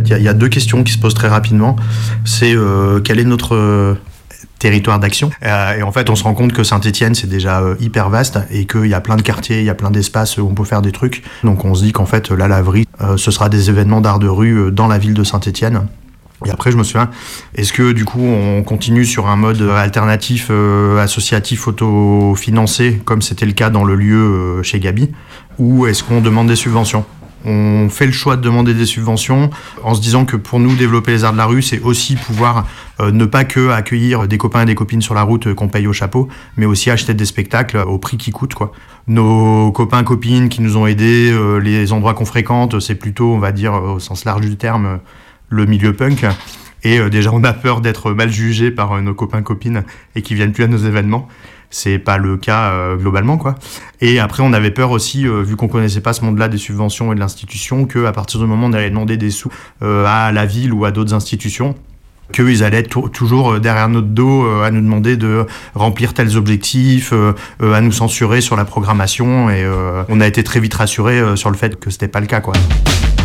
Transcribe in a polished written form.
il y a deux questions qui se posent très rapidement. C'est quel est notre territoire d'action. Et en fait, on se rend compte que Saint-Étienne, c'est déjà hyper vaste et qu'il y a plein de quartiers, il y a plein d'espaces où on peut faire des trucs. Donc on se dit qu'en fait, la laverie, ce sera des événements d'art de rue dans la ville de Saint-Étienne. Et après, je me souviens, est-ce que du coup, on continue sur un mode alternatif, associatif, autofinancé, comme c'était le cas dans le lieu chez Gabi, ou est-ce qu'on demande des subventions ? On fait le choix de demander des subventions en se disant que pour nous, développer les arts de la rue, c'est aussi pouvoir ne pas que accueillir des copains et des copines sur la route qu'on paye au chapeau, mais aussi acheter des spectacles au prix qui coûte, quoi. Nos copains, copines qui nous ont aidés, les endroits qu'on fréquente, c'est plutôt, on va dire, au sens large du terme, le milieu punk. Et déjà, on a peur d'être mal jugés par nos copains, copines et qui viennent plus à nos événements. C'est pas le cas globalement, quoi. Et après, on avait peur aussi, vu qu'on connaissait pas ce monde-là des subventions et de l'institution, qu'à partir du moment où on allait demander des sous à la ville ou à d'autres institutions, qu'ils allaient être toujours derrière notre dos à nous demander de remplir tels objectifs, à nous censurer sur la programmation. Et on a été très vite rassurés sur le fait que c'était pas le cas, quoi.